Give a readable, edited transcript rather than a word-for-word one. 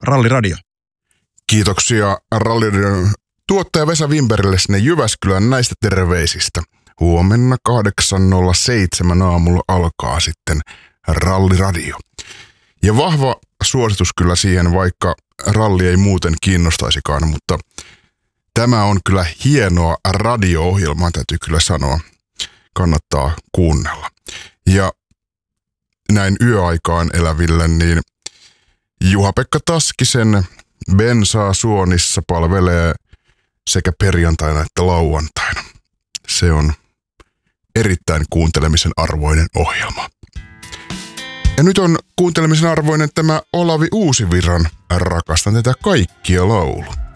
Ralliradio. Kiitoksia Ralliradion tuottaja Vesa Wimberille sinne Jyväskylään näistä terveisistä. Huomenna 8.07 aamulla alkaa sitten Ralliradio. Ja vahva suositus kyllä siihen, vaikka ralli ei muuten kiinnostaisikaan, mutta tämä on kyllä hienoa radio-ohjelmaa, täytyy kyllä sanoa. Kannattaa kuunnella. Ja näin yöaikaan eläville, niin Juha-Pekka Taskisen Bensaa Suonissa palvelee sekä perjantaina että lauantaina. Se on erittäin kuuntelemisen arvoinen ohjelma. Ja nyt on kuuntelemisen arvoinen tämä Olavi Uusivirran Rakastan tätä kaikkia laulu.